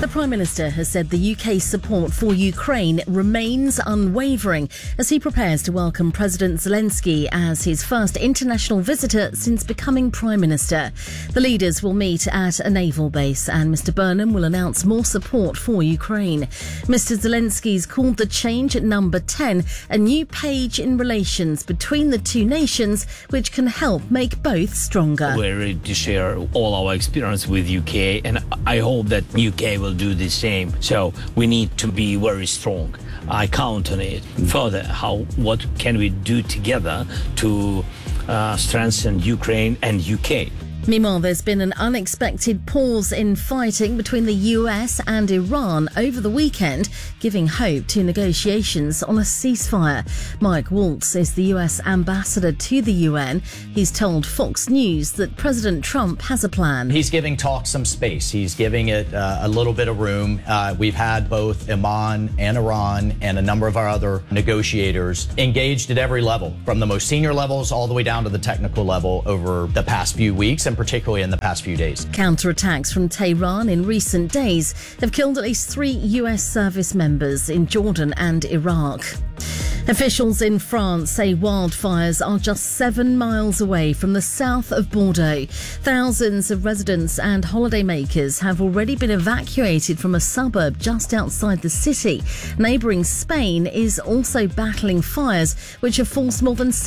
The Prime Minister has said the UK's support for Ukraine remains unwavering as he prepares to welcome President Zelensky as his first international visitor since becoming Prime Minister. The leaders will meet at a naval base and Mr Burnham will announce more support for Ukraine. Mr Zelensky's called the change at number 10 a new page in relations between the two nations which can help make both stronger. We're ready to share all our experience with UK and I hope that UK will do the same. So we need to be very strong. I count on it. Further, what can we do together to strengthen Ukraine and UK? Meanwhile, there's been an unexpected pause in fighting between the US and Iran over the weekend, giving hope to negotiations on a ceasefire. Mike Waltz is the US ambassador to the UN. He's told Fox News that President Trump has a plan. He's giving talks some space. He's giving it a little bit of room. We've had both Oman and Iran and a number of our other negotiators engaged at every level, from the most senior levels all the way down to the technical level over the past few weeks, and particularly in the past few days. Counterattacks from Tehran in recent days have killed at least 3 US service members in Jordan and Iraq. Officials in France say wildfires are just 7 miles away from the south of Bordeaux. Thousands of residents and holidaymakers have already been evacuated from a suburb just outside the city. Neighbouring Spain is also battling fires, which have forced more than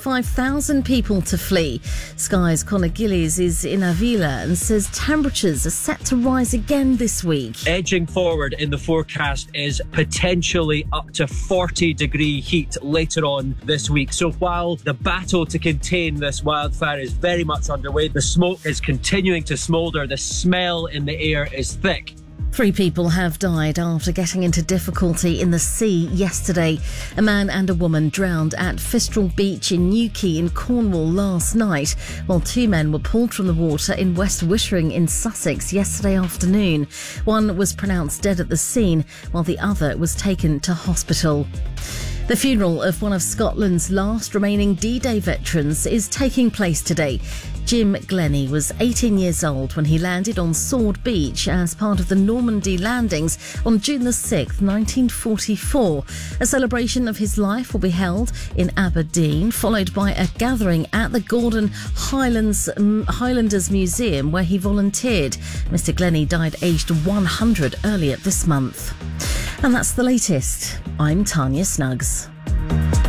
75,000 people to flee. Sky's Conor Gillies is in Avila and says temperatures are set to rise again this week. Edging forward in the forecast is potentially up to 40-degree heat later on this week. So while the battle to contain this wildfire is very much underway, the smoke is continuing to smoulder, the smell in the air is thick. 3 people have died after getting into difficulty in the sea yesterday. A man and a woman drowned at Fistral Beach in Newquay in Cornwall last night, while 2 men were pulled from the water in West Wittering in Sussex yesterday afternoon. One was pronounced dead at the scene, while the other was taken to hospital. The funeral of one of Scotland's last remaining D-Day veterans is taking place today. Jim Glennie was 18 years old when he landed on Sword Beach as part of the Normandy landings on June the 6th, 1944. A celebration of his life will be held in Aberdeen, followed by a gathering at the Gordon Highlanders Museum where he volunteered. Mr Glennie died aged 100 earlier this month. And that's the latest. I'm Tanya Snuggs.